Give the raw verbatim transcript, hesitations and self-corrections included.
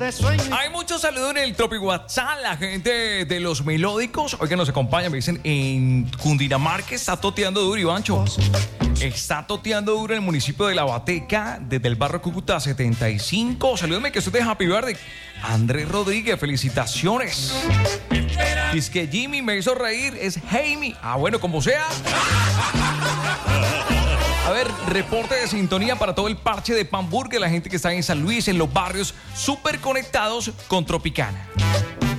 de sueño. Hay muchos saludos en el Tropic WhatsApp. La gente de los melódicos, hoy que nos acompañan, me dicen en Cundinamarca está toteando duro, Ivancho. Está toteando duro en el municipio de La Bateca, desde el barrio Cúcuta setenta y cinco. Salúdame que soy de Happy Verde. Andrés Rodríguez, felicitaciones. Dice que Jimmy me hizo reír, es Jaime. Ah, bueno, como sea. A ver, reporte de sintonía para todo el parche de Pamburgue, la gente que está en San Luis, en los barrios, súper conectados con Tropicana.